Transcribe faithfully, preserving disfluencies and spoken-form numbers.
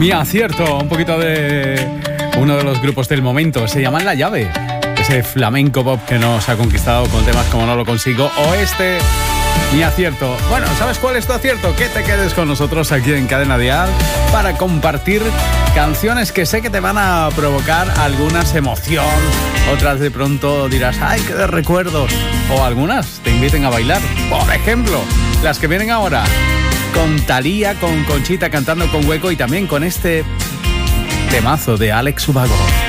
Mi acierto, un poquito de uno de los grupos del momento. Se llaman La Llave. Ese flamenco pop que nos ha conquistado con temas como No lo consigo o este, mi acierto. Bueno, ¿sabes cuál es tu acierto? Que te quedes con nosotros aquí en Cadena Dial para compartir canciones que sé que te van a provocar algunas emoción, otras de pronto dirás, ¡ay, qué de recuerdos! O algunas te inviten a bailar. Por ejemplo, las que vienen ahora, con Thalía, con Conchita cantando con Hueco y también con este temazo de Alex Ubago.